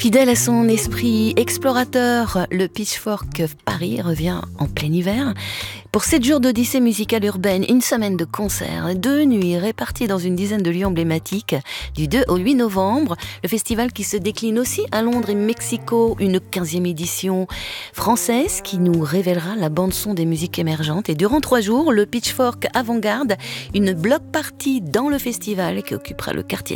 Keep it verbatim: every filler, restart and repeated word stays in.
Fidèle à son esprit explorateur, le Pitchfork Paris revient en plein hiver. Pour sept jours d'odyssée musicale urbaine, une semaine de concerts, deux nuits réparties dans une dizaine de lieux emblématiques, du deux au huit novembre. Le festival qui se décline aussi à Londres et Mexico, une quinzième édition française qui nous révélera la bande-son des musiques émergentes. Et durant trois jours, le Pitchfork Avant-Garde, une block party dans le festival qui occupera le quartier